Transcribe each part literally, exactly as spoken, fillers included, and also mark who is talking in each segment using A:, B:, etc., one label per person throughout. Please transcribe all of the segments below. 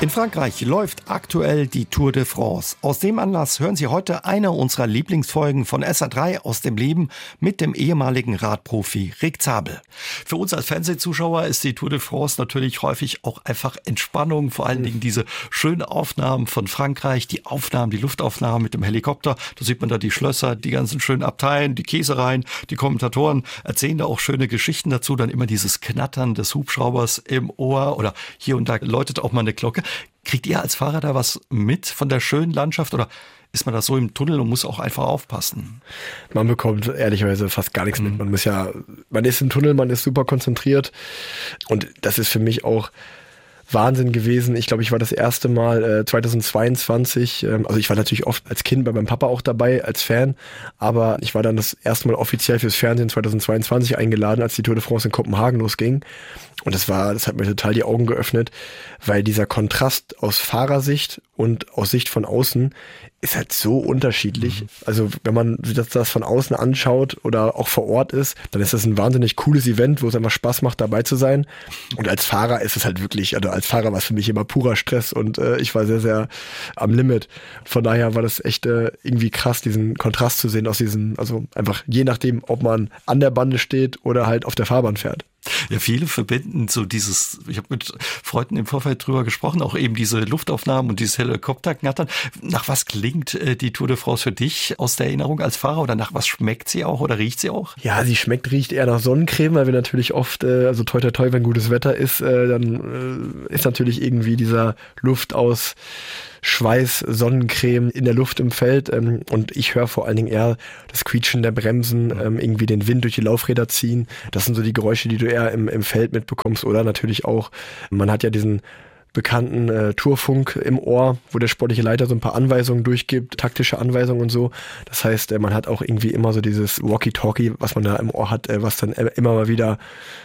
A: In Frankreich läuft aktuell die Tour de France. Aus dem Anlass hören Sie heute eine unserer Lieblingsfolgen von S R drei aus dem Leben mit dem ehemaligen Radprofi Rick Zabel. Für uns als Fernsehzuschauer ist die Tour de France natürlich häufig auch einfach Entspannung. Vor allen Dingen diese schönen Aufnahmen von Frankreich, die Aufnahmen, die Luftaufnahmen mit dem Helikopter. Da sieht man da die Schlösser, die ganzen schönen Abteien, die Käsereien. Die Kommentatoren erzählen da auch schöne Geschichten dazu. Dann immer dieses Knattern des Hubschraubers im Ohr oder hier und da läutet auch mal eine Glocke. Kriegt ihr als Fahrer da was mit von der schönen Landschaft oder ist man da so im Tunnel und muss auch einfach aufpassen?
B: Man bekommt ehrlicherweise fast gar nichts mit. Man muss ja, man ist im Tunnel, man ist super konzentriert und das ist für mich auch Wahnsinn gewesen. Ich glaube, ich war das erste Mal äh, zweitausendzweiundzwanzig, ähm, also ich war natürlich oft als Kind bei meinem Papa auch dabei, als Fan, aber ich war dann das erste Mal offiziell fürs Fernsehen zweitausendzweiundzwanzig eingeladen, als die Tour de France in Kopenhagen losging. Und das war, das hat mir total die Augen geöffnet, weil dieser Kontrast aus Fahrersicht und aus Sicht von außen ist halt so unterschiedlich. Mhm. Also wenn man sich das, das von außen anschaut oder auch vor Ort ist, dann ist das ein wahnsinnig cooles Event, wo es einfach Spaß macht, dabei zu sein. Und als Fahrer ist es halt wirklich, also als Fahrer war es für mich immer purer Stress und äh, ich war sehr, sehr am Limit. Von daher war das echt äh, irgendwie krass, diesen Kontrast zu sehen aus diesen, also einfach je nachdem, ob man an der Bande steht oder halt auf der Fahrbahn fährt.
A: Ja, viele verbinden so dieses, ich habe mit Freunden im Vorfeld drüber gesprochen, auch eben diese Luftaufnahmen und dieses Helikopterknattern. Nach was klingt äh, die Tour de France für dich aus der Erinnerung als Fahrer oder nach was schmeckt sie auch oder riecht sie auch?
B: Ja, sie schmeckt, riecht eher nach Sonnencreme, weil wir natürlich oft, äh, also toi toi toi, wenn gutes Wetter ist, äh, dann äh, ist natürlich irgendwie dieser Luft aus Schweiß, Sonnencreme in der Luft im Feld ähm, und ich höre vor allen Dingen eher das Quietschen der Bremsen, ähm, irgendwie den Wind durch die Laufräder ziehen. Das sind so die Geräusche, die du eher im, im Feld mitbekommst oder natürlich auch, man hat ja diesen bekannten äh, Tourfunk im Ohr, wo der sportliche Leiter so ein paar Anweisungen durchgibt, taktische Anweisungen und so. Das heißt, äh, man hat auch irgendwie immer so dieses Walkie-Talkie, was man da im Ohr hat, äh, was dann äh, immer mal wieder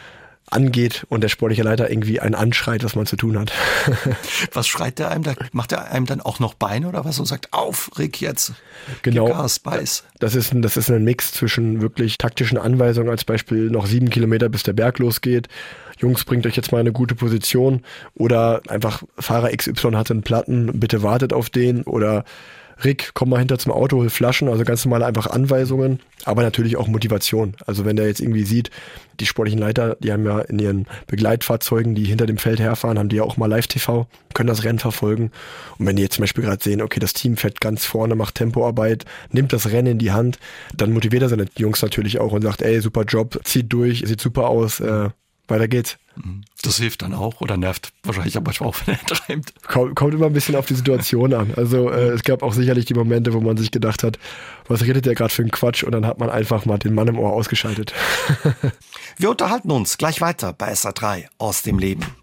B: angeht und der sportliche Leiter irgendwie einen anschreit, was man zu tun hat.
A: Was schreit der einem da? Macht er einem dann auch noch Beine oder was und sagt, auf, Rick, jetzt?
B: Genau.
A: Gas, beiß.
B: Das ist ein, das ist ein Mix zwischen wirklich taktischen Anweisungen, als Beispiel noch sieben Kilometer bis der Berg losgeht. Jungs, bringt euch jetzt mal eine gute Position oder einfach Fahrer X Y hat einen Platten, bitte wartet auf den oder Rick, komm mal hinter zum Auto, hol Flaschen, also ganz normale einfach Anweisungen, aber natürlich auch Motivation. Also wenn der jetzt irgendwie sieht, die sportlichen Leiter, die haben ja in ihren Begleitfahrzeugen, die hinter dem Feld herfahren, haben die ja auch mal Live-T V, können das Rennen verfolgen. Und wenn die jetzt zum Beispiel gerade sehen, okay, das Team fährt ganz vorne, macht Tempoarbeit, nimmt das Rennen in die Hand, dann motiviert er seine Jungs natürlich auch und sagt, ey, super Job, zieht durch, sieht super aus, äh, weiter geht's.
A: Das hilft dann auch oder nervt wahrscheinlich aber auch, wenn er treibt.
B: Kommt, kommt immer ein bisschen auf die Situation an. Also äh, es gab auch sicherlich die Momente, wo man sich gedacht hat, was redet der gerade für einen Quatsch? Und dann hat man einfach mal den Mann im Ohr ausgeschaltet.
A: Wir unterhalten uns gleich weiter bei S R drei aus dem Leben.